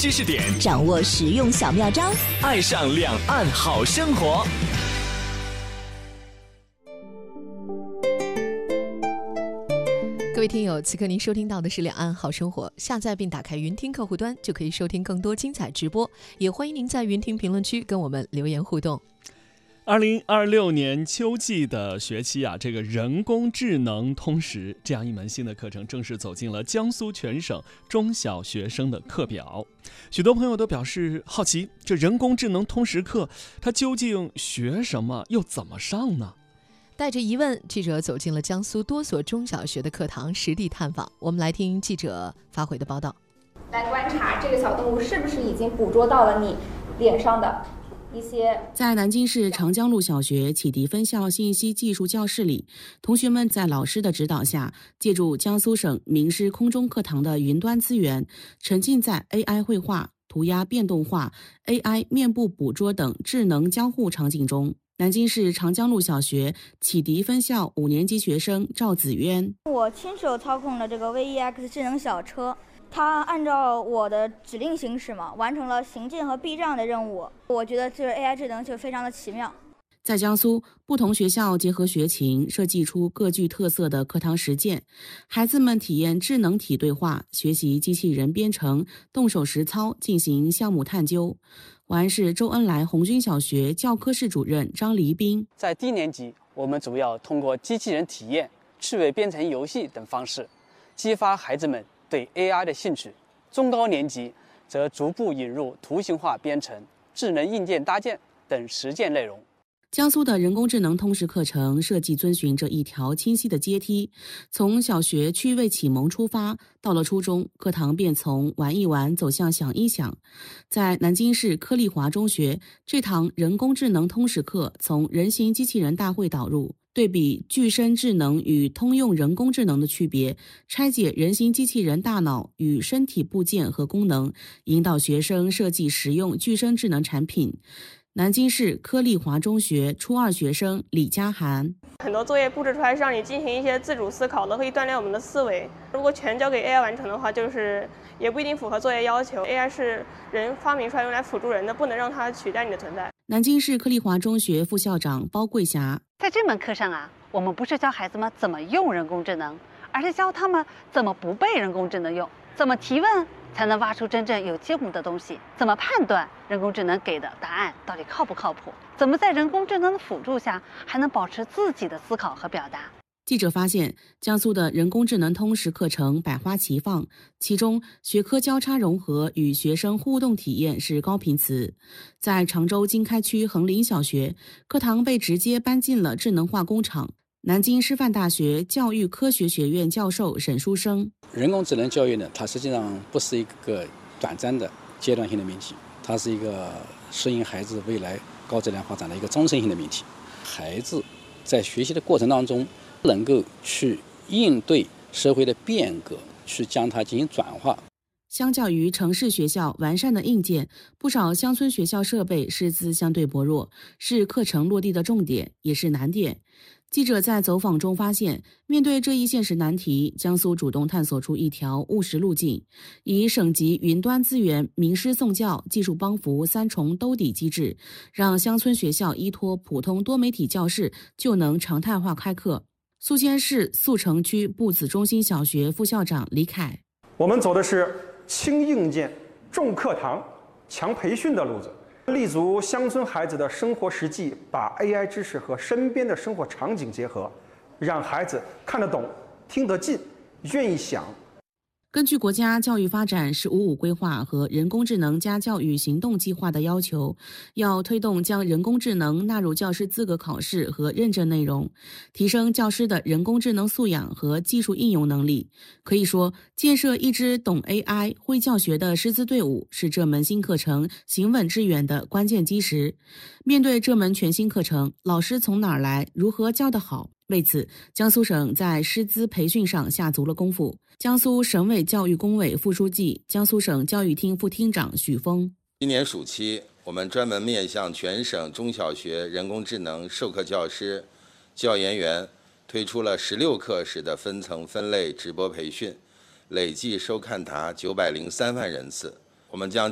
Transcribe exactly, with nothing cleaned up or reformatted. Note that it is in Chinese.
知识点， 掌握实用小妙招， 爱上两岸好生活。 各位听友，此刻您收听到的是两岸好生活，下载并打开云听客户端就可以收听更多精彩直播，也欢迎您在云听评论区跟我们留言互动。 二零二六年秋季的学期啊，这个人工智能通识这样一门新的课程正式走进了江苏全省中小学生的课表。许多朋友都表示好奇，这人工智能通识课它究竟学什么，又怎么上呢？ 带着疑问，记者走进了江苏多所中小学的课堂，实地探访。我们来听记者发回的报道。 来观察这个小动物是不是已经捕捉到了你脸上的一些。 在南京市长江路小学启迪分校信息技术教室里，同学们在老师的指导下，借助江苏省名师空中课堂的云端资源，沉浸在 A I 绘画、涂鸦变动化、A I 面部捕捉等智能交互场景中。南京市长江路小学启迪分校五年级学生赵子渊： 我亲手操控了这个 V E X 智能小车，它按照我的指令行驶嘛，完成了行进和避障的任务。我觉得这 A I 智能就非常的奇妙。在江苏，不同学校结合学情，设计出各具特色的课堂实践，孩子们体验智能体对话，学习机器人编程，动手实操，进行项目探究。华安市周恩来红军小学教科室主任张黎斌： 在低年级，我们主要通过机器人体验、趣味编程游戏等方式，激发孩子们对 A I 的兴趣。中高年级则逐步引入图形化编程、智能硬件搭建等实践内容。 江苏的人工智能通识课程设计遵循着一条清晰的阶梯，从小学趣味启蒙出发，到了初中，课堂便从玩一玩走向想一想。在南京市柯立华中学，这堂人工智能通识课从人形机器人大会导入，对比具身智能与通用人工智能的区别，拆解人形机器人大脑与身体部件和功能，引导学生设计实用具身智能产品。南京市柯立华中学初二学生李佳涵： 很多作业布置出来是让你进行一些自主思考的，可以锻炼我们的思维。如果全交给 A I 完成的话，就是也不一定符合作业要求。A I 是人发明出来用来辅助人的，不能让它取代你的存在。 南京市柯立华中学副校长包桂霞： 在这门课上啊，我们不是教孩子们怎么用人工智能，而是教他们怎么不被人工智能用，怎么提问才能挖出真正有用的东西，怎么判断人工智能给的答案到底靠不靠谱，怎么在人工智能的辅助下还能保持自己的思考和表达。 记者发现，江苏的人工智能通识课程百花齐放，其中学科交叉融合与学生互动体验是高频词。在常州经开区横林小学，课堂被直接搬进了智能化工厂。南京师范大学教育科学学院教授沈书生： 人工智能教育呢，它实际上不是一个短暂的阶段性的命题，它是一个适应孩子未来高质量发展的一个终身性的命题。孩子在学习的过程当中，能够去应对社会的变革，去将它进行转化。 相较于城市学校完善的硬件，不少乡村学校设备师资相对薄弱，是课程落地的重点，也是难点。记者在走访中发现，面对这一现实难题，江苏主动探索出一条务实路径，以省级云端资源、名师送教、技术帮扶三重兜底机制，让乡村学校依托普通多媒体教室就能常态化开课。宿迁市宿城区步子中心小学副校长李凯： 我们走的是轻硬件、重课堂、强培训的路子，立足乡村孩子的生活实际，把 A I 知识和身边的生活场景结合，让孩子看得懂、听得进、愿意想。 根据国家教育发展“十五五”规划和人工智能加教育行动计划的要求，要推动将人工智能纳入教师资格考试和认证内容，提升教师的人工智能素养和技术应用能力。可以说，建设一支懂 A I、会教学的师资队伍，是这门新课程行稳致远的关键基石。面对这门全新课程，老师从哪儿来，如何教得好？为此，江苏省在师资培训上下足了功夫。江苏省委教育工委副书记、江苏省教育厅副厅长许峰： 今年暑期，我们专门面向全省中小学人工智能授课教师、教研员，推出了十六课时的分层分类直播培训，累计收看达九百零三万人次。我们将